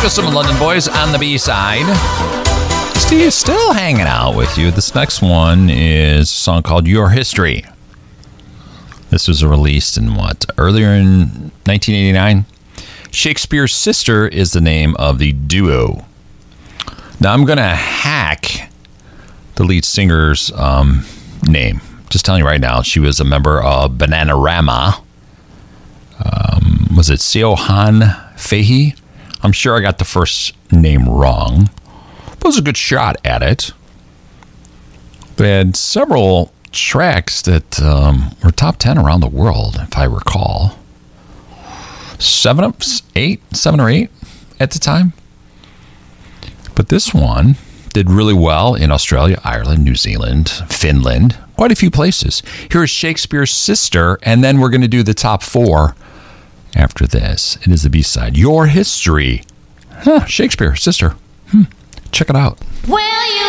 to some London Boys on the B-side. Steve still hanging out with you. This next one is a song called Your History. This was released in earlier in 1989? Shakespeare's Sister is the name of the duo. Now I'm going to hack the lead singer's name. Just telling you right now, she was a member of Bananarama. Was it Seohan Fahey? I'm sure I got the first name wrong. But it was a good shot at it. They had several tracks that were top 10 around the world, if I recall. 7 or 8 at the time. But this one did really well in Australia, Ireland, New Zealand, Finland, quite a few places. Here is Shakespeare's Sister, and then we're going to do the top 4 after this. It is the B-side. Your History. Shakespeare's Sister. Check it out. When